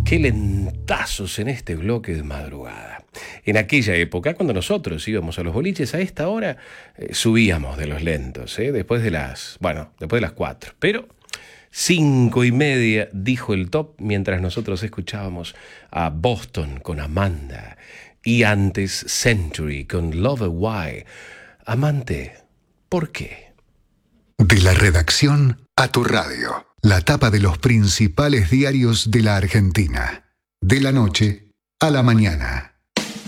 Qué lentazos en este bloque de madrugada. En aquella época, cuando nosotros íbamos a los boliches a esta hora, subíamos de los lentos, después de las 4. Pero 5:30 dijo el top mientras nosotros escuchábamos a Boston con Amanda y antes Century con Love Why. Amante, ¿por qué? De la redacción a tu radio. La tapa de los principales diarios de la Argentina. De la noche a la mañana.